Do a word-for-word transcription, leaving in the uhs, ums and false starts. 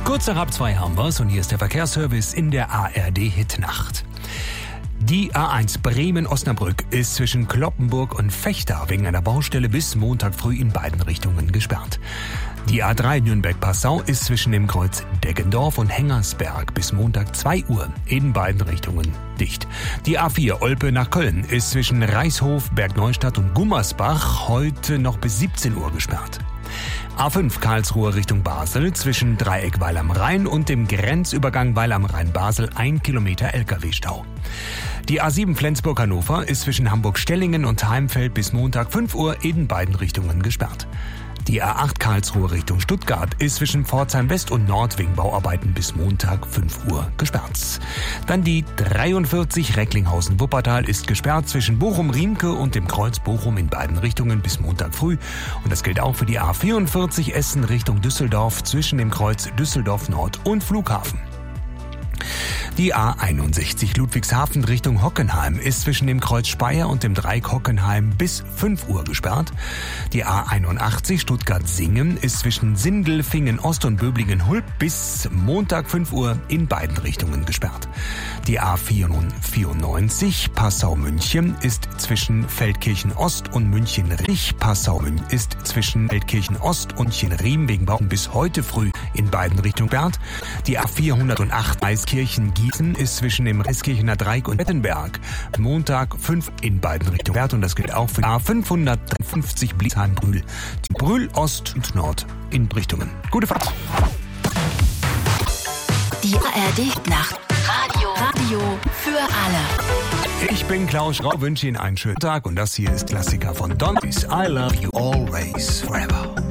Kurz nach halb zwei haben wir's und hier ist der Verkehrsservice in der A R D-Hitnacht. Die A eins Bremen-Osnabrück ist zwischen Cloppenburg und Vechta wegen einer Baustelle bis Montag früh in beiden Richtungen gesperrt. Die A drei Nürnberg-Passau ist zwischen dem Kreuz Deggendorf und Hengersberg bis Montag zwei Uhr in beiden Richtungen dicht. Die A vier Olpe nach Köln ist zwischen Reishof, Bergneustadt und Gummersbach heute noch bis siebzehn Uhr gesperrt. A fünf Karlsruhe Richtung Basel zwischen Dreieck Weil am Rhein und dem Grenzübergang Weil am Rhein-Basel ein Kilometer L K W-Stau. Die A sieben Flensburg-Hannover ist zwischen Hamburg-Stellingen und Heimfeld bis Montag fünf Uhr in beiden Richtungen gesperrt. Die A acht Karlsruhe Richtung Stuttgart ist zwischen Pforzheim West und Nord wegen Bauarbeiten bis Montag fünf Uhr gesperrt. Dann die dreiundvierzig Recklinghausen-Wuppertal ist gesperrt zwischen Bochum-Riemke und dem Kreuz Bochum in beiden Richtungen bis Montag früh. Und das gilt auch für die A vierundvierzig Essen Richtung Düsseldorf zwischen dem Kreuz Düsseldorf Nord und Flughafen. Die A einundsechzig Ludwigshafen Richtung Hockenheim ist zwischen dem Kreuz Speyer und dem Dreieck Hockenheim bis fünf Uhr gesperrt. Die A einundachtzig Stuttgart-Singen ist zwischen Sindelfingen Ost und Böblingen-Hulb bis Montag fünf Uhr in beiden Richtungen gesperrt. Die A vierundneunzig Passau-München ist zwischen Feldkirchen Ost und München-Rich. Passau-München ist zwischen Feldkirchen Ost und München-Riem wegen Bauen bis heute früh in beiden Richtungen gesperrt. Die A vierhundertacht Reiskirchen Gießen ist zwischen dem Reiskirchener Dreieck und Wettenberg Montag fünf in beiden Richtungen gesperrt und das gilt auch für A fünfhundertfünfzig Bliesheim-Brühl. Brühl Ost und Nord in Richtungen. Gute Fahrt. Die A R D-Nacht. Radio. Radio für alle. Ich bin Klaus Schraub, wünsche Ihnen einen schönen Tag und das hier ist Klassiker von Don. I love you always, forever.